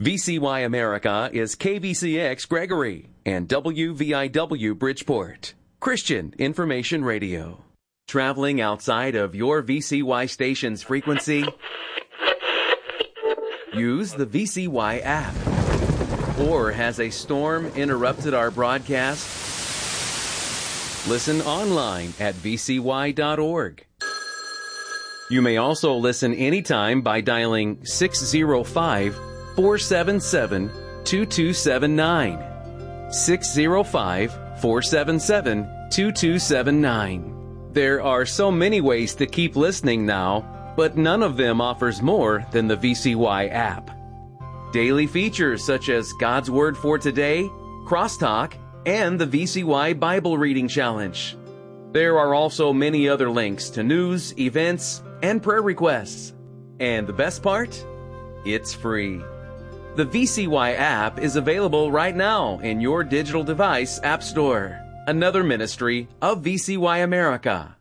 VCY America is KVCX Gregory and WVIW Bridgeport, Christian Information Radio. Traveling outside of your VCY station's frequency? Use the VCY app. Or has a storm interrupted our broadcast? Listen online at vcy.org. You may also listen anytime by dialing 605-477-2279. 605-477-2279. There are so many ways to keep listening now, but none of them offers more than the VCY app. Daily features such as God's Word for Today, Crosstalk, and the VCY Bible Reading Challenge. There are also many other links to news, events, and prayer requests. And the best part? It's free. The VCY app is available right now in your digital device app store. Another ministry of VCY America.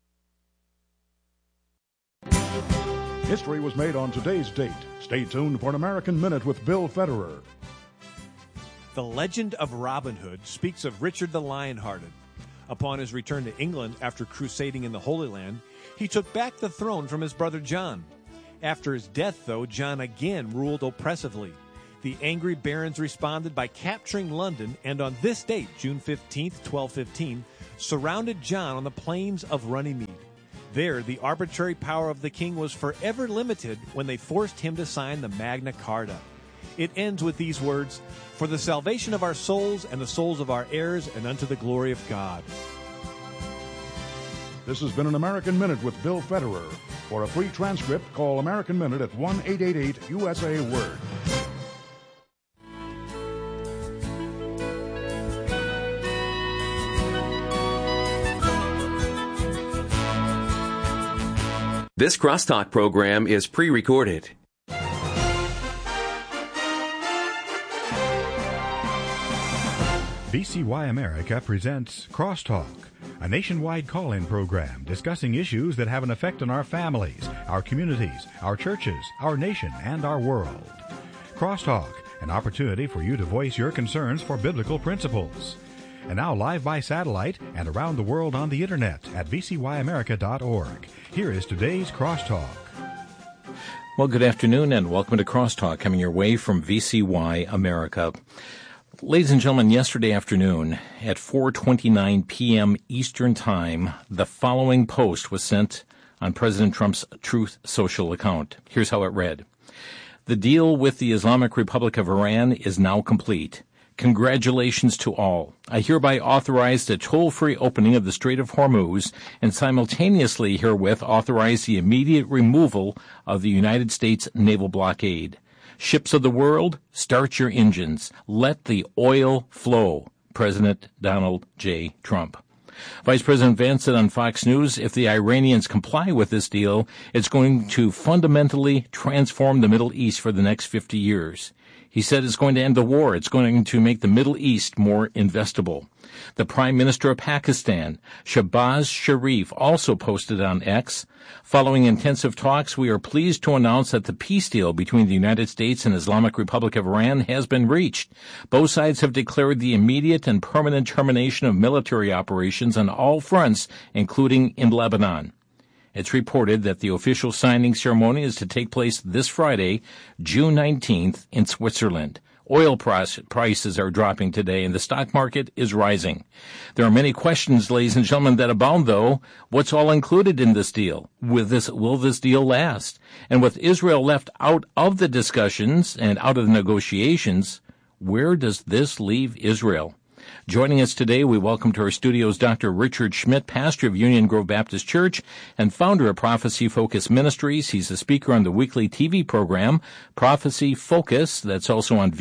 History was made on today's date. Stay tuned for an American Minute with Bill Federer. The legend of Robin Hood speaks of Richard the Lionhearted. Upon his return to England after crusading in the Holy Land, he took back the throne from his brother John. After his death, though, John again ruled oppressively. The angry barons responded by capturing London, and on this date, June 15th, 1215, surrounded John on the plains of Runnymede. There, the arbitrary power of the king was forever limited when they forced him to sign the Magna Carta. It ends with these words, "For the salvation of our souls and the souls of our heirs and unto the glory of God." This has been an American Minute with Bill Federer. For a free transcript, call American Minute at 1-888-USA-WORD. This Crosstalk program is pre-recorded. VCY America presents Crosstalk, a nationwide call-in program discussing issues that have an effect on our families, our communities, our churches, our nation, and our world. Crosstalk, an opportunity for you to voice your concerns for biblical principles. And now live by satellite and around the world on the internet at vcyamerica.org. Here is today's Crosstalk. Well, good afternoon and welcome to Crosstalk, coming your way from VCY America. Ladies and gentlemen, yesterday afternoon at 4:29 p.m. Eastern Time, the following post was sent on President Trump's Truth Social account. Here's how it read. The deal with the Islamic Republic of Iran is now complete. Congratulations to all. I hereby authorize the toll-free opening of the Strait of Hormuz and simultaneously herewith authorize the immediate removal of the United States naval blockade. Ships of the world, start your engines. Let the oil flow. President Donald J. Trump. Vice President Vance said on Fox News, if the Iranians comply with this deal, it's going to fundamentally transform the Middle East for the next 50 years. He said it's going to end the war. It's going to make the Middle East more investable. The Prime Minister of Pakistan, Shehbaz Sharif, also posted on X, following intensive talks, we are pleased to announce that the peace deal between the United States and Islamic Republic of Iran has been reached. Both sides have declared the immediate and permanent termination of military operations on all fronts, including in Lebanon. It's reported that the official signing ceremony is to take place this Friday, June 19th, in Switzerland. Oil prices are dropping today, and the stock market is rising. There are many questions, ladies and gentlemen, that abound, though. What's all included in this deal? Will this deal last? And with Israel left out of the discussions and out of the negotiations, where does this leave Israel? Joining us today, we welcome to our studios Dr. Richard Schmidt, pastor of Union Grove Baptist Church and founder of Prophecy Focus Ministries. He's a speaker on the weekly TV program, Prophecy Focus, that's also on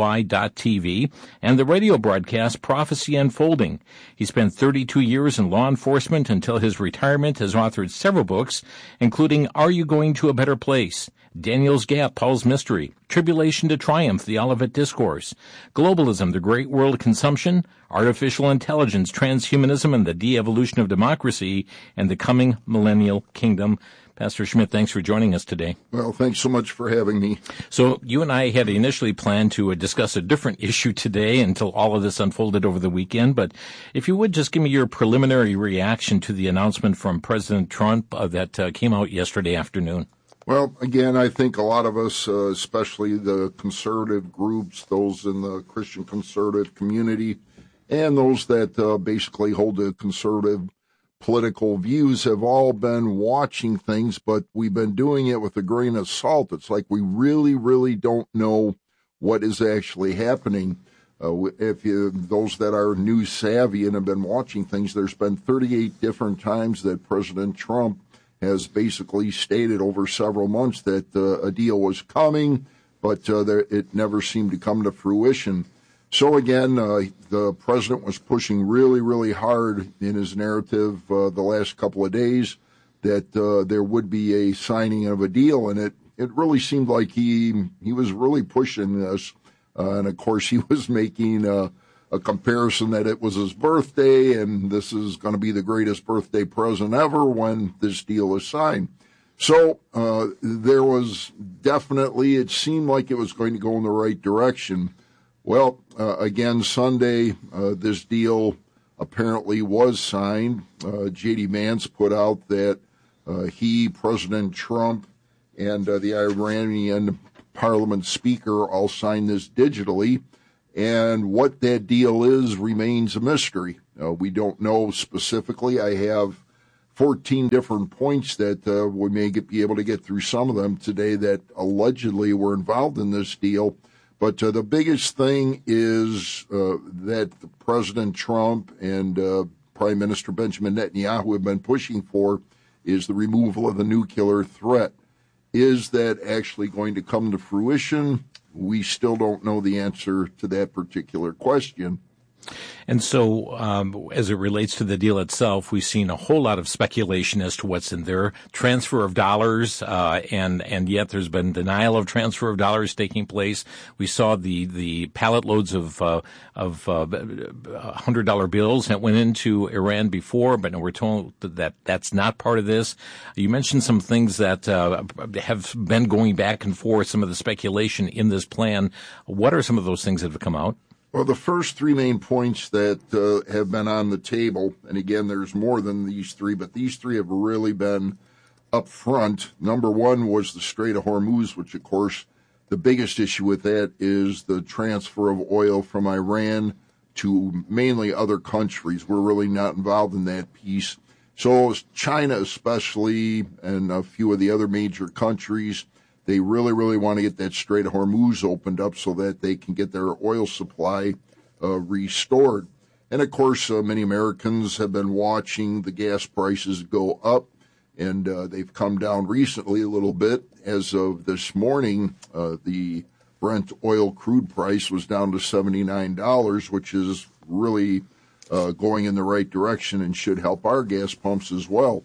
vcy.tv, and the radio broadcast, Prophecy Unfolding. He spent 32 years in law enforcement until his retirement, has authored several books, including Are You Going to a Better Place? Daniel's Gap, Paul's Mystery, Tribulation to Triumph, the Olivet Discourse, Globalism, the Great World Consumption, Artificial Intelligence, Transhumanism, and the De-Evolution of Democracy, and the Coming Millennial Kingdom. Pastor Schmidt, thanks for joining us today. Well, thanks so much for having me. So you and I had initially planned to discuss a different issue today until all of this unfolded over the weekend. But if you would just give me your preliminary reaction to the announcement from President Trump that came out yesterday afternoon. Well, again, I think a lot of us, especially the conservative groups, those in the Christian conservative community, and those that basically hold the conservative political views, have all been watching things, but we've been doing it with a grain of salt. It's like we really, really don't know what is actually happening. Those that are news savvy and have been watching things, there's been 38 different times that President Trump has basically stated over several months that a deal was coming, but it never seemed to come to fruition. So again, the president was pushing really, really hard in his narrative the last couple of days that there would be a signing of a deal, and it really seemed like he was really pushing this. And of course, he was making a comparison that it was his birthday, and this is going to be the greatest birthday present ever when this deal is signed. So there was definitely, it seemed like it was going to go in the right direction. Well, again, Sunday, this deal apparently was signed. J.D. Vance put out that President Trump, and the Iranian Parliament Speaker all signed this digitally. And what that deal is remains a mystery. We don't know specifically. I have 14 different points that we may be able to get through some of them today that allegedly were involved in this deal. But the biggest thing is that President Trump and Prime Minister Benjamin Netanyahu have been pushing for is the removal of the nuclear threat. Is that actually going to come to fruition? We still don't know the answer to that particular question. And so, as it relates to the deal itself, we've seen a whole lot of speculation as to what's in there. Transfer of dollars, and yet there's been denial of transfer of dollars taking place. We saw the pallet loads of $100 bills that went into Iran before, but now we're told that that's not part of this. You mentioned some things that have been going back and forth, some of the speculation in this plan. What are some of those things that have come out? Well, the first three main points that have been on the table, and again, there's more than these three, but these three have really been up front. Number one was the Strait of Hormuz, which, of course, the biggest issue with that is the transfer of oil from Iran to mainly other countries. We're really not involved in that piece. So China especially, and a few of the other major countries, they really, really want to get that Strait of Hormuz opened up so that they can get their oil supply restored. And, of course, many Americans have been watching the gas prices go up, and they've come down recently a little bit. As of this morning, the Brent oil crude price was down to $79, which is really going in the right direction and should help our gas pumps as well.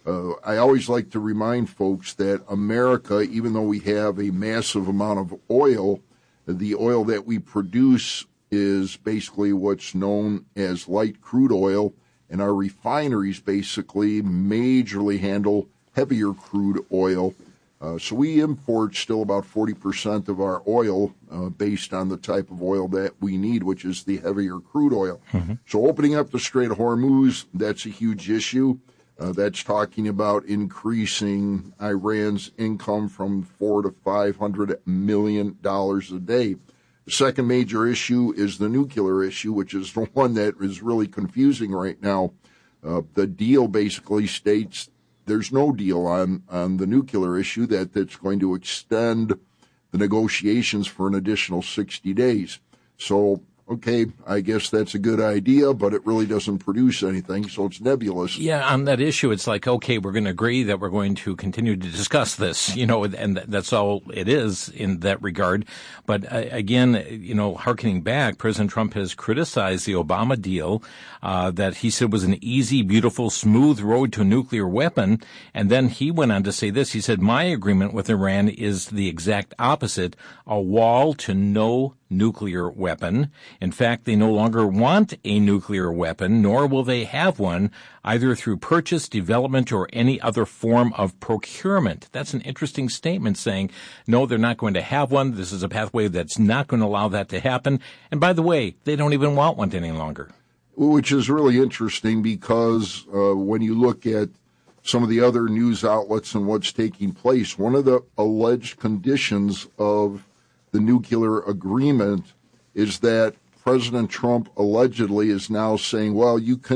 I always like to remind folks that America, even though we have a massive amount of oil, the oil that we produce is basically what's known as light crude oil, and our refineries basically majorly handle heavier crude oil. So we import still about 40% of our oil based on the type of oil that we need, which is the heavier crude oil. Mm-hmm. So opening up the Strait of Hormuz, that's a huge issue. That's talking about increasing Iran's income from $400 to $500 million a day. The second major issue is the nuclear issue, which is the one that is really confusing right now. The deal basically states there's no deal on the nuclear issue, that it's going to extend the negotiations for an additional 60 days. So okay, I guess that's a good idea, but it really doesn't produce anything, so it's nebulous. Yeah, on that issue, it's like, okay, we're going to agree that we're going to continue to discuss this, and that's all it is in that regard. But again, hearkening back, President Trump has criticized the Obama deal that he said was an easy, beautiful, smooth road to a nuclear weapon. And then he went on to say this. He said, my agreement with Iran is the exact opposite, a wall to no nuclear weapon. In fact, they no longer want a nuclear weapon, nor will they have one, either through purchase, development, or any other form of procurement. That's an interesting statement saying, no, they're not going to have one. This is a pathway that's not going to allow that to happen. And by the way, they don't even want one any longer. Which is really interesting because when you look at some of the other news outlets and what's taking place, one of the alleged conditions of the nuclear agreement is that President Trump allegedly is now saying, well,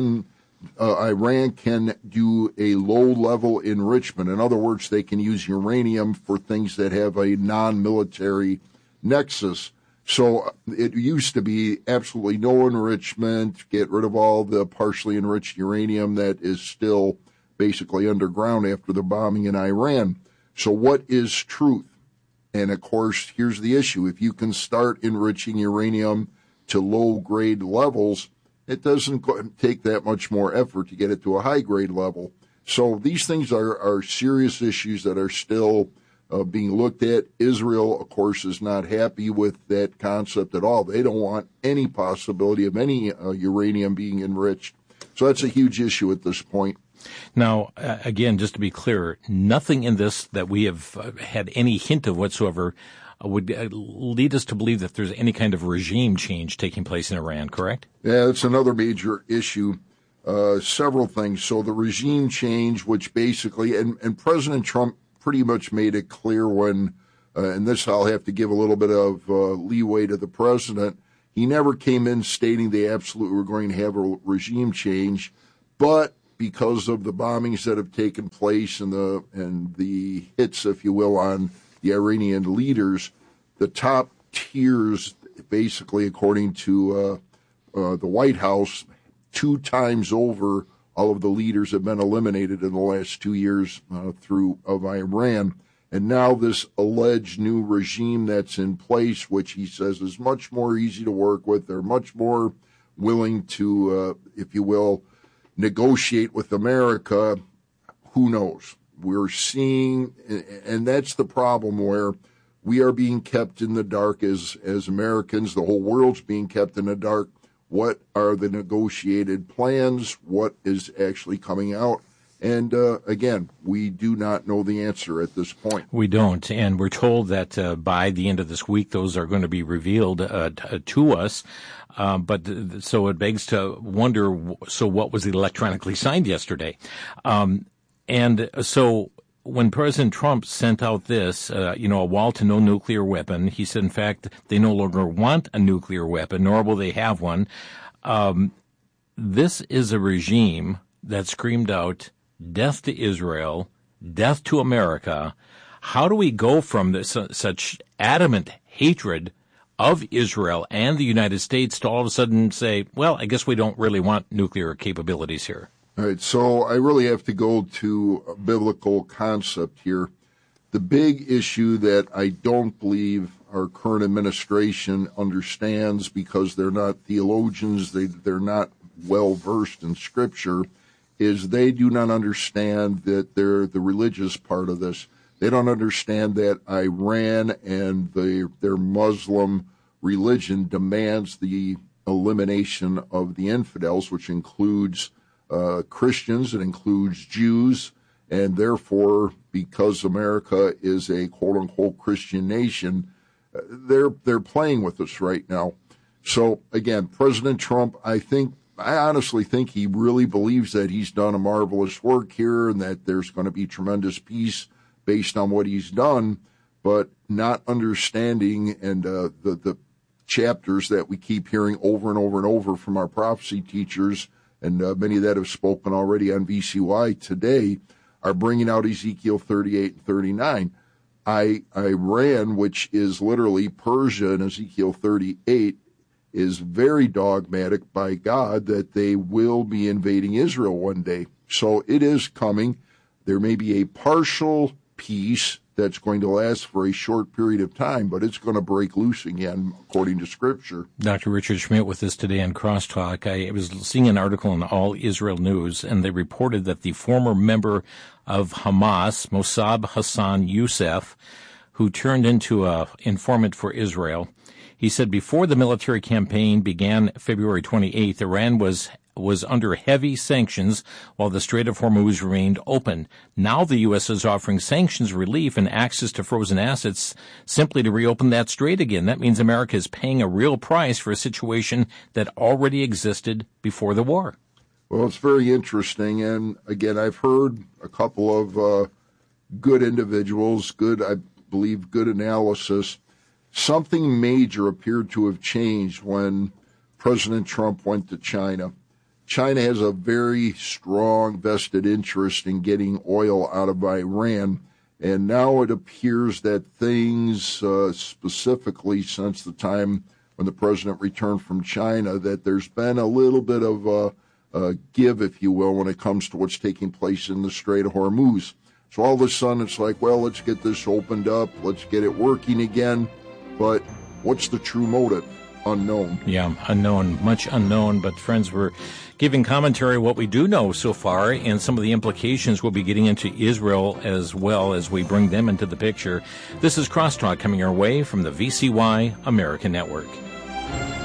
Iran can do a low-level enrichment. In other words, they can use uranium for things that have a non-military nexus. So it used to be absolutely no enrichment, get rid of all the partially enriched uranium that is still basically underground after the bombing in Iran. So what is truth? And, of course, here's the issue. If you can start enriching uranium to low-grade levels, it doesn't take that much more effort to get it to a high-grade level. So these things are serious issues that are still being looked at. Israel, of course, is not happy with that concept at all. They don't want any possibility of any uranium being enriched. So that's a huge issue at this point. Now, again, just to be clear, nothing in this that we have had any hint of whatsoever would lead us to believe that there's any kind of regime change taking place in Iran, correct? Yeah, that's another major issue. Several things. So the regime change, which basically, and President Trump pretty much made it clear when, and this I'll have to give a little bit of leeway to the president, he never came in stating they absolutely were going to have a regime change, but because of the bombings that have taken place and the hits, if you will, on the Iranian leaders, the top tiers, basically, according to the White House, 2 times over, all of the leaders have been eliminated in the last 2 years of Iran. And now this alleged new regime that's in place, which he says is much more easy to work with, they're much more willing to, if you will, negotiate with America, who knows? We're seeing, and that's the problem where we are being kept in the dark as Americans. The whole world's being kept in the dark. What are the negotiated plans? What is actually coming out? And again, we do not know the answer at this point. We don't, and we're told that by the end of this week, those are going to be revealed to us. So it begs to wonder, so what was electronically signed yesterday? And so when President Trump sent out this, a wall to no nuclear weapon, he said, in fact, they no longer want a nuclear weapon, nor will they have one. This is a regime that screamed out, death to Israel, death to America. How do we go from this such adamant hatred of Israel and the United States to all of a sudden say, well, I guess we don't really want nuclear capabilities here? All right, so I really have to go to a biblical concept here. The big issue that I don't believe our current administration understands, because they're not theologians, they're not well-versed in Scripture, is they do not understand that they're the religious part of this. They don't understand that Iran and their Muslim religion demands the elimination of the infidels, which includes Christians, it includes Jews, and therefore, because America is a quote-unquote Christian nation, they're playing with us right now. So again, President Trump, I honestly think he really believes that he's done a marvelous work here and that there's going to be tremendous peace based on what he's done, but not understanding and the chapters that we keep hearing over and over and over from our prophecy teachers, and many that have spoken already on VCY today, are bringing out Ezekiel 38 and 39. Iran, which is literally Persia in Ezekiel 38, is very dogmatic by God that they will be invading Israel one day. So it is coming. There may be a partial peace that's going to last for a short period of time, but it's going to break loose again, according to Scripture. Dr. Richard Schmidt with us today on Crosstalk. I was seeing an article in All Israel News, and they reported that the former member of Hamas, Mossab Hassan Youssef, who turned into an informant for Israel, he said before the military campaign began February 28th, Iran was under heavy sanctions while the Strait of Hormuz remained open. Now the U.S. is offering sanctions relief and access to frozen assets simply to reopen that strait again. That means America is paying a real price for a situation that already existed before the war. Well, it's very interesting. And again, I've heard a couple of good individuals, I believe good analysis. Something major appeared to have changed when President Trump went to China. China has a very strong vested interest in getting oil out of Iran, and now it appears that things, specifically since the time when the president returned from China, that there's been a little bit of a give, if you will, when it comes to what's taking place in the Strait of Hormuz. So all of a sudden it's like, well, let's get this opened up, let's get it working again, but what's the true motive? Unknown. Yeah, unknown, much unknown. But friends, we're giving commentary what we do know so far and some of the implications we'll be getting into Israel as well as we bring them into the picture. This is Crosstalk coming our way from the VCY American Network.